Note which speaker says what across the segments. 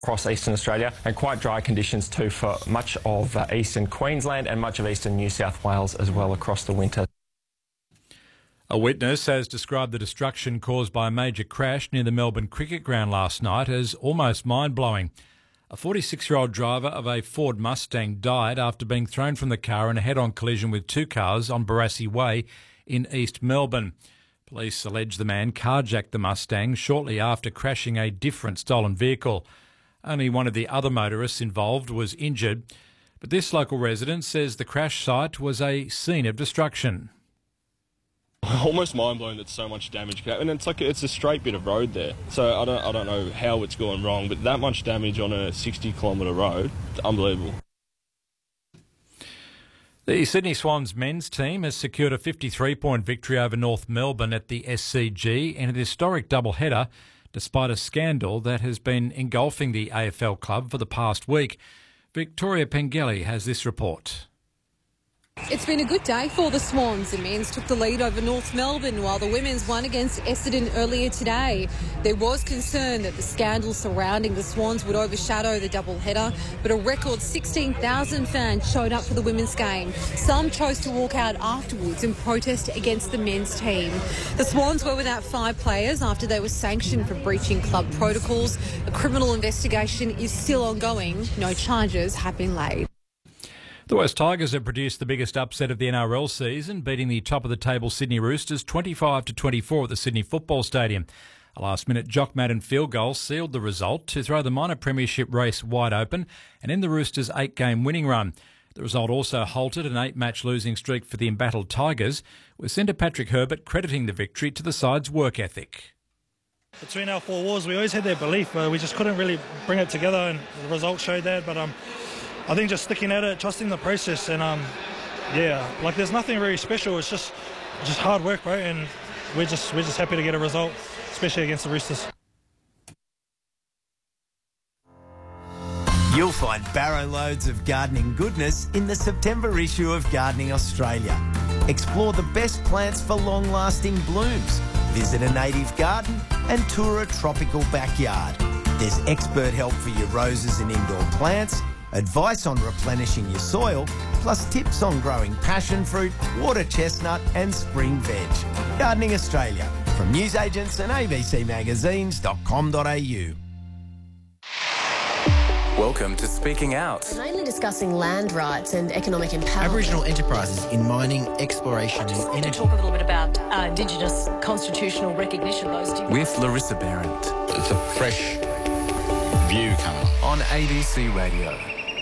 Speaker 1: across eastern Australia, and quite dry conditions too for much of eastern Queensland and much of eastern New South Wales as well across the winter.
Speaker 2: A witness has described the destruction caused by a major crash near the Melbourne Cricket Ground last night as almost mind-blowing. A 46-year-old driver of a Ford Mustang died after being thrown from the car in a head-on collision with two cars on Barassi Way in East Melbourne. Police allege the man carjacked the Mustang shortly after crashing a different stolen vehicle. Only one of the other motorists involved was injured, but this local resident says the crash site was a scene of destruction.
Speaker 3: Almost mind-blowing that so much damage can happen. And it's a straight bit of road there, so I don't know how it's gone wrong, but that much damage on a 60-kilometre road, unbelievable.
Speaker 2: The Sydney Swans men's team has secured a 53-point victory over North Melbourne at the SCG in an historic doubleheader, despite a scandal that has been engulfing the AFL club for the past week. Victoria Pengelly has this report.
Speaker 4: It's been a good day for the Swans. The men's took the lead over North Melbourne while the women's won against Essendon earlier today. There was concern that the scandal surrounding the Swans would overshadow the doubleheader, but a record 16,000 fans showed up for the women's game. Some chose to walk out afterwards and protest against the men's team. The Swans were without 5 players after they were sanctioned for breaching club protocols. A criminal investigation is still ongoing. No charges have been laid.
Speaker 2: The West Tigers have produced the biggest upset of the NRL season, beating the top-of-the-table Sydney Roosters 25-24 at the Sydney Football Stadium. A last-minute Jock Madden field goal sealed the result to throw the minor premiership race wide open and end the Roosters' 8-game winning run. The result also halted an 8-match losing streak for the embattled Tigers, with centre Patrick Herbert crediting the victory to the side's work ethic.
Speaker 5: Between our 4 walls, we always had that belief, but we just couldn't really bring it together, and the result showed that. But I think just sticking at it, trusting the process, and there's nothing very special. It's just hard work, right? And we're just happy to get a result, especially against the Roosters.
Speaker 6: You'll find barrow loads of gardening goodness in the September issue of Gardening Australia. Explore the best plants for long-lasting blooms. Visit a native garden and tour a tropical backyard. There's expert help for your roses and indoor plants, advice on replenishing your soil, plus tips on growing passion fruit, water chestnut and spring veg. Gardening Australia, from newsagents and abcmagazines.com.au.
Speaker 7: Welcome to Speaking Out.
Speaker 8: Mainly discussing land rights and economic empowerment.
Speaker 9: Aboriginal enterprises in mining, exploration and energy.
Speaker 8: Talk a little bit about Indigenous constitutional recognition.
Speaker 7: With Larissa Behrendt.
Speaker 10: It's a fresh view coming
Speaker 7: on ABC Radio.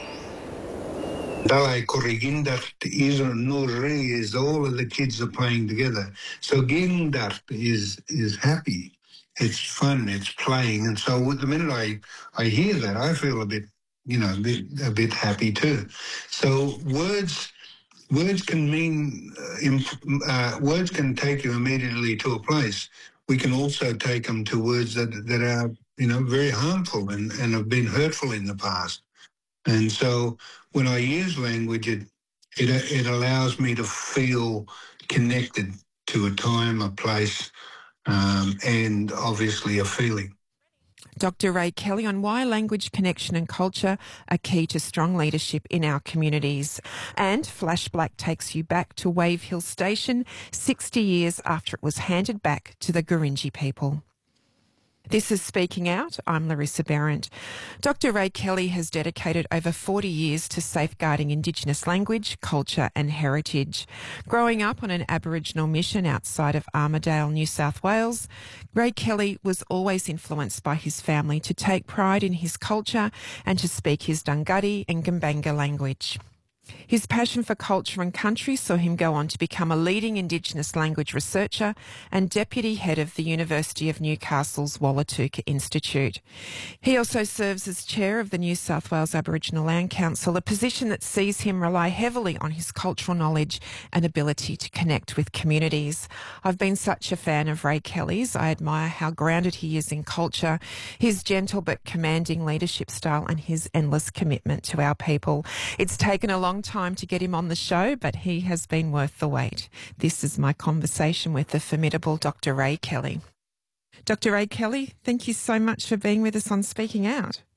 Speaker 11: Dalai Korigindart is Nuri is all of the kids are playing together. So Gindart is happy. It's fun, it's playing. And so with the minute I hear that, I feel a bit happy too. So words can mean, words can take you immediately to a place. We can also take them to words that are, very harmful and have been hurtful in the past. And so when I use language, it allows me to feel connected to a time, a place, and obviously a feeling.
Speaker 12: Dr. Ray Kelly on why language, connection and culture are key to strong leadership in our communities. And Flash Black takes you back to Wave Hill Station 60 years after it was handed back to the Gurindji people. This is Speaking Out. I'm Larissa Behrendt. Dr. Ray Kelly has dedicated over 40 years to safeguarding Indigenous language, culture and heritage. Growing up on an Aboriginal mission outside of Armidale, New South Wales, Ray Kelly was always influenced by his family to take pride in his culture and to speak his Dunghutti and Gambanga language. His passion for culture and country saw him go on to become a leading Indigenous language researcher and deputy head of the University of Newcastle's Wallatuka Institute. He also serves as chair of the New South Wales Aboriginal Land Council, a position that sees him rely heavily on his cultural knowledge and ability to connect with communities. I've been such a fan of Ray Kelly's. I admire how grounded he is in culture, his gentle but commanding leadership style and his endless commitment to our people. It's taken a long time to get him on the show, but he has been worth the wait. This is my conversation with the formidable Dr. Ray Kelly. Dr. Ray Kelly, thank you so much for being with us on Speaking Out.